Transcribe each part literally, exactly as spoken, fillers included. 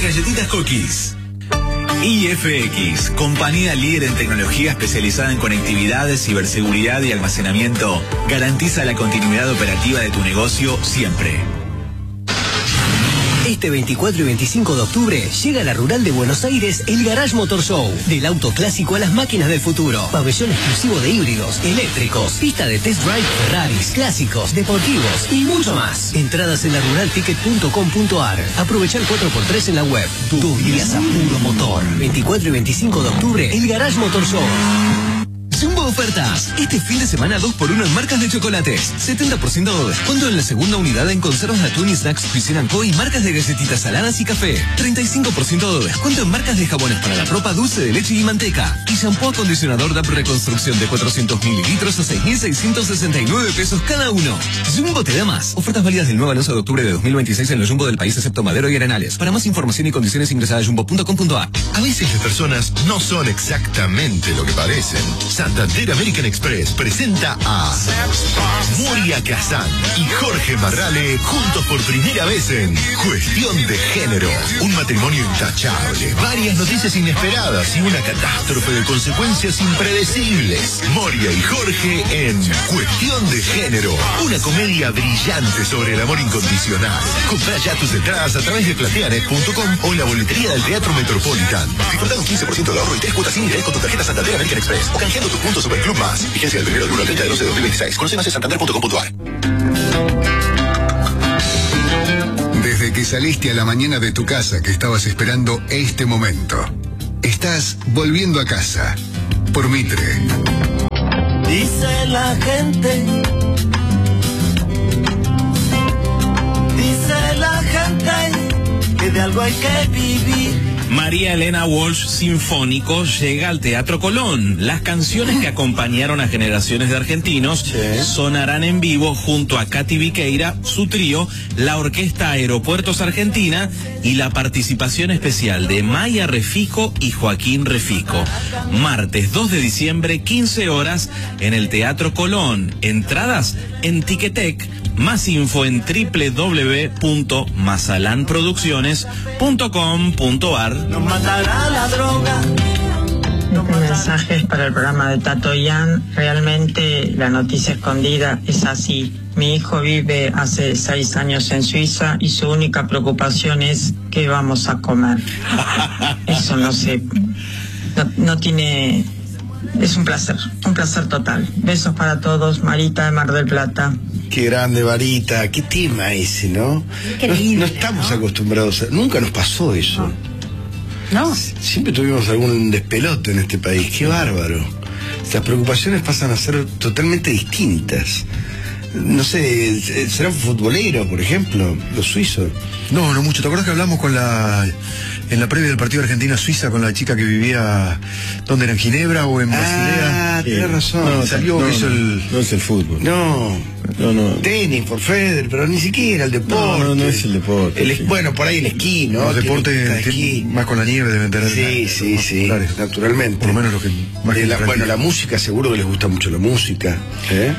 galletitas Cookies. I F X, compañía líder en tecnología especializada en conectividad, ciberseguridad y almacenamiento, garantiza la continuidad operativa de tu negocio siempre. Este veinticuatro y veinticinco de octubre llega a la Rural de Buenos Aires el Garage Motor Show. Del auto clásico a las máquinas del futuro. Pabellón exclusivo de híbridos, eléctricos, pista de test drive, Ferraris, clásicos, deportivos y mucho más. Entradas en la rural ticket punto com punto ar. Aprovechar cuatro por tres en la web. Dos días a puro motor. veinticuatro y veinticinco de octubre, el Garage Motor Show. Jumbo Ofertas. Este fin de semana dos por uno en marcas de chocolates. setenta por ciento de descuento en la segunda unidad en conservas de atún y snacks Cuisine and Co y marcas de galletitas saladas y café. treinta y cinco por ciento de descuento en marcas de jabones para la ropa, dulce de leche y manteca. Y shampoo acondicionador D A P Reconstrucción de cuatrocientos mililitros a seis mil seiscientos sesenta y nueve pesos cada uno. Jumbo te da más. Ofertas válidas del nueve al once de octubre de dos mil veintiséis en los Jumbo del país excepto Madero y Arenales. Para más información y condiciones ingresa a jumbo punto com punto ar. A veces las personas no son exactamente lo que parecen. Santander American Express presenta a Moria Kazan y Jorge Marrale juntos por primera vez en Cuestión de Género. Un matrimonio intachable, varias noticias inesperadas y una catástrofe de consecuencias impredecibles. Moria y Jorge en Cuestión de Género. Una comedia brillante sobre el amor incondicional. Compra ya tus entradas a través de plateanet punto com o en la boletería del Teatro Metropolitan. Disfruta un quince por ciento de ahorro y tres cuotas sin interés con tu tarjeta Santander American Express o canjeando tus puntos Superclub Más. Vigencia del primero del uno al treinta de doce de dos mil veintiséis. Conoce más en santander punto com punto ar. Desde que saliste a la mañana de tu casa que estabas esperando este momento. Estás volviendo a casa. Por Mitre. Dice la gente. Dice la gente que de algo hay que vivir. María Elena Walsh Sinfónico llega al Teatro Colón. Las canciones que acompañaron a generaciones de argentinos sí. sonarán en vivo junto a Katy Viqueira, su trío, la Orquesta Aeropuertos Argentina y la participación especial de Maya Refico y Joaquín Refico. Martes dos de diciembre, quince horas, en el Teatro Colón. Entradas en Ticketek. Más info en doble u doble u doble u punto mazalan producciones punto com punto ar. Nos matará la droga. Este mensaje es para el programa de Tato Yan. Realmente la noticia escondida es así. Mi hijo vive hace seis años en Suiza y su única preocupación es qué vamos a comer. Eso no sé. No, no tiene... Es un placer, un placer total. Besos para todos. Marita de Mar del Plata. Qué grande, Varita, qué tema ese, ¿no? Increíble, no, no estamos ¿no? acostumbrados, a, nunca nos pasó eso. No. no. Siempre tuvimos algún despelote en este país, qué bárbaro. Las preocupaciones pasan a ser totalmente distintas. No sé, ¿serán futboleros, por ejemplo, los suizos? No, no mucho. ¿Te acuerdas que hablamos con la... en la previa del partido Argentina-Suiza con la chica que vivía, ¿dónde era? ¿En Ginebra o en Basilea? Ah, tenés razón. No, salió no, que hizo no, el... no es el fútbol. No, no, no. Tenis por Federer, pero ni siquiera el deporte. No, no, no es el deporte. El, sí. Bueno, por ahí el esquí, ¿no? Los deportes esquí. Más con la nieve deben tener. Sí, sí, sí, populares. naturalmente. Por lo menos lo que más la, bueno, la música, seguro que les gusta mucho la música, ¿eh?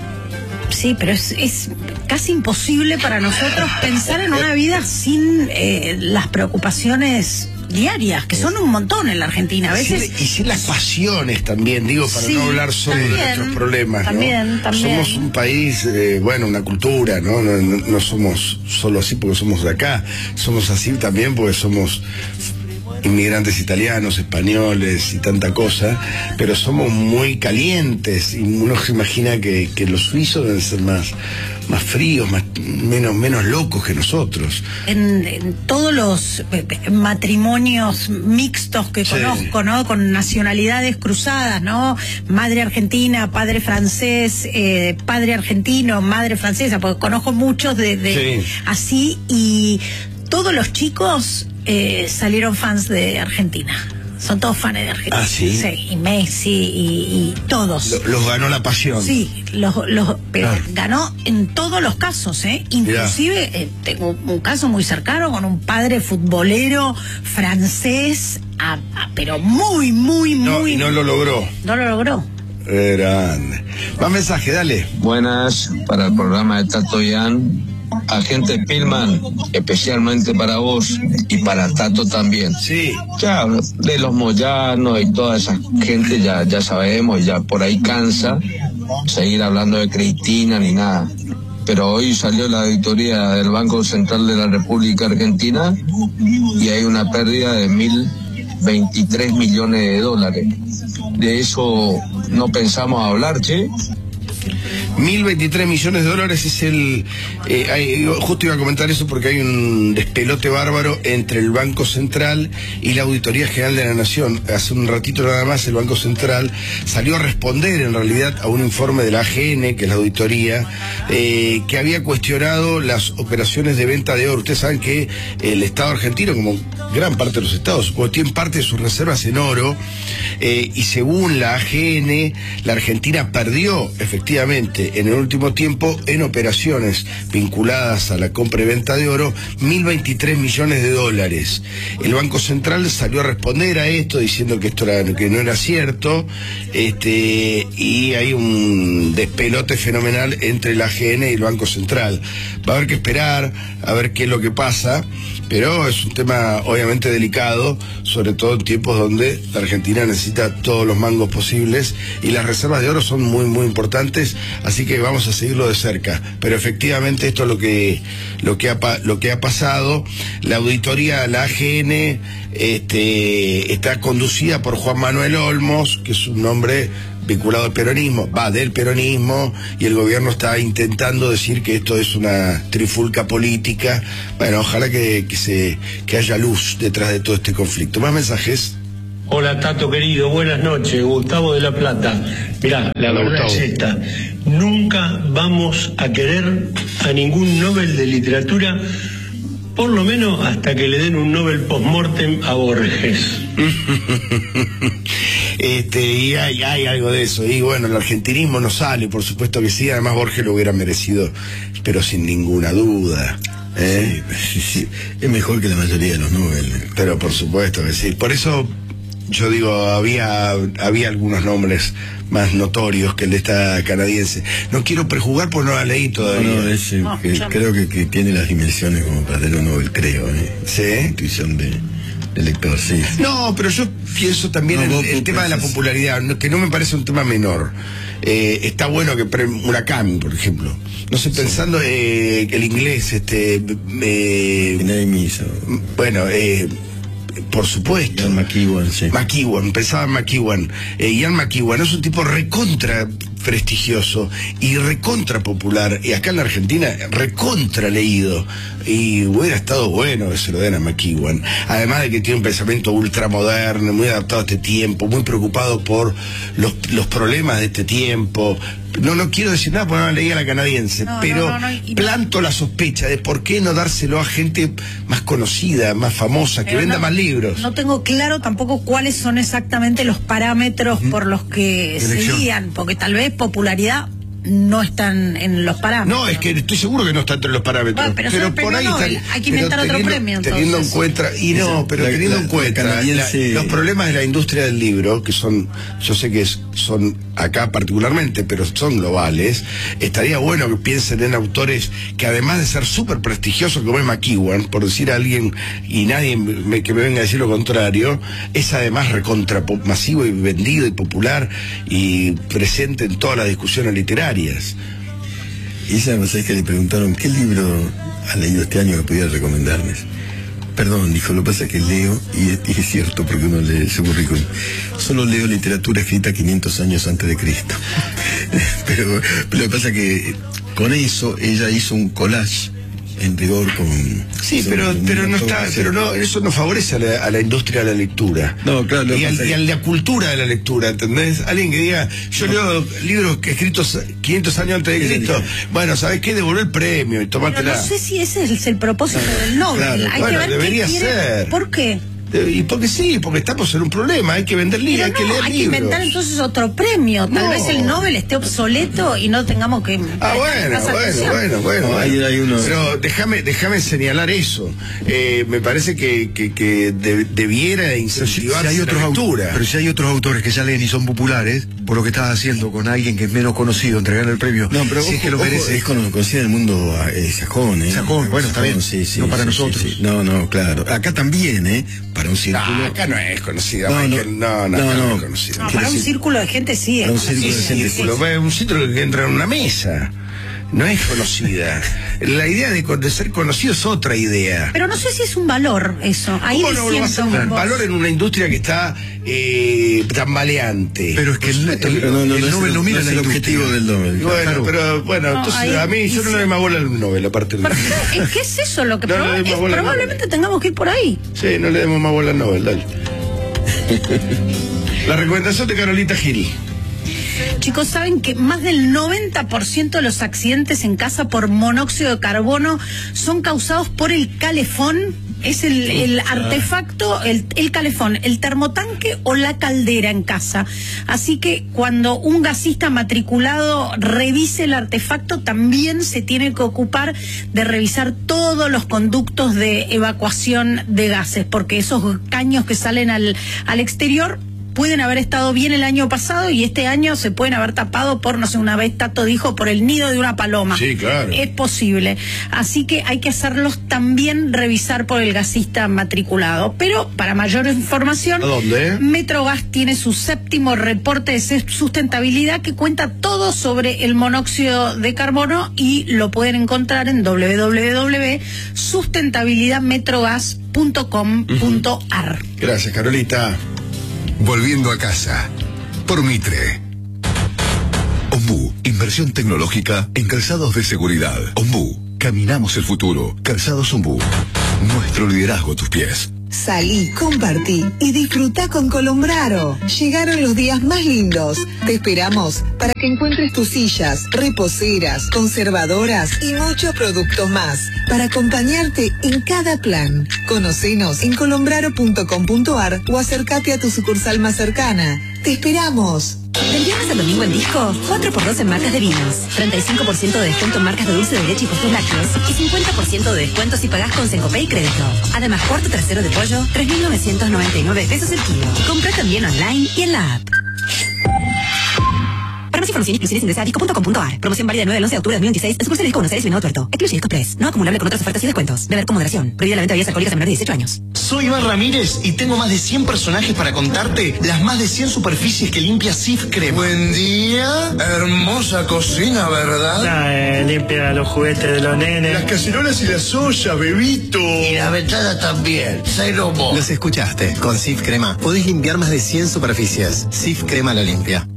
Sí, pero es, es casi imposible para nosotros pensar en una vida sin eh, las preocupaciones diarias, que son un montón en la Argentina. A veces... Sí, y sin las pasiones también, digo, para sí, no hablar solo también, de nuestros problemas, también, ¿no? También. Somos un país, eh, bueno, una cultura, ¿no? No, no, no somos solo así porque somos de acá, somos así también porque somos inmigrantes italianos, españoles y tanta cosa, pero somos muy calientes y uno se imagina que, que los suizos deben ser más, más fríos, más, menos, menos locos que nosotros. En, en todos los matrimonios mixtos que sí. conozco, ¿no? Con nacionalidades cruzadas, ¿no? Madre argentina, padre francés, eh, padre argentino, madre francesa, porque conozco muchos de, de sí. así, y todos los chicos Eh, salieron fans de Argentina. Son todos fans de Argentina. Ah, sí. Sí, y Messi y, y todos. Los, los ganó la pasión. Sí, los, los, pero claro. ganó en todos los casos, ¿eh? Inclusive eh, tengo un caso muy cercano con un padre futbolero francés, a, a, pero muy, muy, no, muy. Y no lo logró. No lo logró. Grande. Más mensaje, dale. Buenas, para el programa de Tato Yan. agente Spillman, especialmente para vos y para Tato también. Sí. Ya, de los Moyanos y toda esa gente ya, ya sabemos, ya por ahí cansa seguir hablando de Cristina ni nada. Pero hoy salió la auditoría del Banco Central de la República Argentina y hay una pérdida de mil veintitrés millones de dólares. De eso no pensamos hablar, che. mil veintitrés millones de dólares es el... Eh, hay, justo iba a comentar eso porque hay un despelote bárbaro entre el Banco Central y la Auditoría General de la Nación. Hace un ratito nada más el Banco Central salió a responder en realidad a un informe de la A G N, que es la auditoría, eh, que había cuestionado las operaciones de venta de oro. Ustedes saben que el Estado argentino, como gran parte de los estados, pues, tiene parte de sus reservas en oro, eh, y según la A G N, la Argentina perdió efectivamente en el último tiempo en operaciones vinculadas a la compra y venta de oro mil veintitrés millones de dólares. El Banco Central salió a responder a esto diciendo que esto era, que no era cierto, este, y hay un despelote fenomenal entre la A G N y el Banco Central. Va a haber que esperar a ver qué es lo que pasa, pero es un tema obviamente delicado, sobre todo en tiempos donde la Argentina necesita todos los mangos posibles y las reservas de oro son muy muy importantes, así que vamos a seguirlo de cerca. Pero efectivamente esto es lo que lo que ha lo que ha pasado. La auditoría, la A G N, este, está conducida por Juan Manuel Olmos, que es un hombre vinculado al peronismo, va del peronismo, y el gobierno está intentando decir que esto es una trifulca política. Bueno, ojalá que, que se que haya luz detrás de todo este conflicto. ¿Más mensajes? Hola Tato querido, buenas noches, Gustavo de La Plata. Mirá, la Hola, verdad Gustavo. es esta: nunca vamos a querer a ningún Nobel de Literatura, por lo menos hasta que le den un Nobel post-mortem a Borges. Este, y hay, hay algo de eso, y bueno, el argentinismo no sale, por supuesto que sí, además Borges lo hubiera merecido, pero sin ninguna duda. ¿eh? Sí, sí, sí. Es mejor que la mayoría de los Nobel. Pero por supuesto que sí, por eso yo digo, había, había algunos nombres más notorios que el de esta canadiense. No quiero prejugar porque no la leí todavía. No, no, ese, No, que, ya- creo que, que tiene las dimensiones como para tener un Nobel, creo. ¿eh? ¿Sí? Intuición de, de lector, sí. No, pero yo pienso también No, en vos- el vos tema de la pensás. popularidad, no- que no me parece un tema menor. Eh, está bueno que pre- Murakami, por ejemplo. No sé, pensando eh, el inglés, este, eh, Que nadie me hizo. bueno, eh, por supuesto. Ian McEwan, sí. McEwan, pensaba en McEwan. Eh, Ian McEwan es un tipo recontra prestigioso y recontra popular, y acá en la Argentina recontra leído, y hubiera estado bueno que se lo den a McEwan, además de que tiene un pensamiento ultramoderno, muy adaptado a este tiempo, muy preocupado por los, los problemas de este tiempo. No, no quiero decir nada porque no la leí a la canadiense, No, pero no, no, no, y- planto la sospecha de por qué no dárselo a gente más conocida, más famosa, que Pero venda no- más libros. No tengo claro tampoco cuáles son exactamente los parámetros por los que se Elección. guían, porque tal vez popularidad no están en los parámetros. No, es que estoy seguro que no está entre los parámetros. Bueno, pero son el premio Nobel, hay que pero inventar otro teniendo- premio, Teniendo en entonces. cuenta, y no, Esa- pero la- teniendo la- en cuenta la la- canadiense- los problemas de la industria del libro, que son, yo sé que es- son acá particularmente, pero son globales, estaría bueno que piensen en autores que además de ser súper prestigiosos como es McEwan, por decir a alguien, y nadie me- que me venga a decir lo contrario, es además recontra po- masivo y vendido y popular y presente en todas las discusiones literarias. Y esa cosa es que le preguntaron qué libro ha leído este año que pudiera recomendarles. Perdón, dijo, lo que pasa es que leo, y es, y es cierto porque uno lee su currículum, solo leo literatura escrita quinientos años antes de Cristo. pero, pero lo que pasa es que con eso ella hizo un collage en rigor con... Sí, con- pero, con- pero no con- está, sí. pero no, eso no favorece a la, a la industria de la lectura. No, claro, lo Y, que al- pasa y que- a la cultura de la lectura, ¿entendés? Alguien que diga, yo leo libros que escritos quinientos años antes de Sí, Cristo, sí. bueno, ¿sabés qué? Devolver el premio y Pero tomártela. no sé si ese es el propósito del Nobel. Claro, Hay bueno, que ver debería qué quiere. ser. ¿Por qué? Y porque sí, porque estamos en un problema, hay que vender libros, hay no, que leer hay libros. que inventar entonces otro premio. Tal No. vez el Nobel esté obsoleto y no tengamos que. Ah, bueno, bueno, bueno, bueno. No, hay- hay uno- Pero déjame, déjame señalar eso. Eh, me parece que, que, que de- debiera Pero si, incentivar si hay la otros au- lectura. pero si hay otros autores que ya leen y son populares, por lo que estás haciendo con alguien que es menos conocido, entregar el premio, No, pero si ojo, es que lo ojo, merece. es con- conocida en el mundo eh, sajón, ¿eh? Sajón, bueno, está bien, sí, sí, no para sí, nosotros. sí, sí. No, no, claro. Acá también, ¿eh? Para un círculo. Ah, acá no es conocida, No, Michael. No, no, no, acá no, no. es conocida. No, Quiero para un decir- círculo de gente sí. Para un es círculo de conocido. gente, Sí, Círculo, sí. un círculo que entra en una mesa. No es conocida. La idea de, de ser conocido es otra idea. Pero no sé si es un valor eso. Ahí ¿Cómo no lo va a ser diciendo un vos. valor en una industria que está eh, tambaleante? Pero es que el, el- Pero no, no, el no es Nobel el- no mira no es la el industria. objetivo del Nobel. Bueno, Claro. pero bueno, No, entonces ahí a mí yo no dice- le doy más bola al Nobel, aparte del... Pero es que es eso lo que No, no, proba- no, es- bola, no, probablemente tengamos que ir por ahí. Sí, no le demos más bola al Nobel, dale. La recomendación de Carolita Gil. Chicos, ¿saben que más del noventa por ciento de los accidentes en casa por monóxido de carbono son causados por el calefón? Es el, el artefacto, el, el calefón, el termotanque o la caldera en casa. Así que cuando un gasista matriculado revise el artefacto, también se tiene que ocupar de revisar todos los conductos de evacuación de gases, porque esos caños que salen al, al exterior pueden haber estado bien el año pasado y este año se pueden haber tapado por, no sé, una vez Tato dijo, por el nido de una paloma. Sí, claro. Es posible. Así que hay que hacerlos también revisar por el gasista matriculado. Pero para mayor información, ¿A dónde? Metrogas tiene su séptimo reporte de sustentabilidad que cuenta todo sobre el monóxido de carbono y lo pueden encontrar en doble u doble u doble u punto sustentabilidad metrogas punto com punto a r. Gracias, Carolita. Volviendo a casa. Por Mitre. Ombú, inversión tecnológica en calzados de seguridad. Ombú, caminamos el futuro. Calzados Ombú, nuestro liderazgo a tus pies. Salí, compartí y disfruta con Colombraro. Llegaron los días más lindos. Te esperamos para que encuentres tus sillas, reposeras, conservadoras y muchos productos más para acompañarte en cada plan. Conocenos en colombraro punto com punto a r o acércate a tu sucursal más cercana. ¡Te esperamos! Del viernes al domingo en Disco, cuatro por dos en marcas de vinos, treinta y cinco por ciento de descuento en marcas de dulce de leche y postres lácteos y cincuenta por ciento de descuento si pagás con Sencopay y crédito. Además, cuarto trasero de pollo, tres mil novecientos noventa y nueve pesos el kilo. Compra también online y en la app. Para más información y exclusiones ingresa a disco punto com punto a r. Promoción válida del nueve al once de octubre de dos mil veintiséis en sucursales Disco Buenos Aires y Venado Tuerto. Excluye Disco Press. No acumulable con otras ofertas y descuentos. Beber con moderación. Prohibida la venta de bebidas alcohólicas a menores de dieciocho años. Soy Iván Ramírez y tengo más de cien personajes para contarte las más de cien superficies que limpia Sif Crema. Buen día. Hermosa cocina, ¿verdad? Ah, eh, limpia los juguetes de los nenes. Las cacerolas y las ollas, bebito. Y la ventana también. Cero mo. Los escuchaste. Con Sif Crema podés limpiar más de cien superficies. Sif Crema la limpia.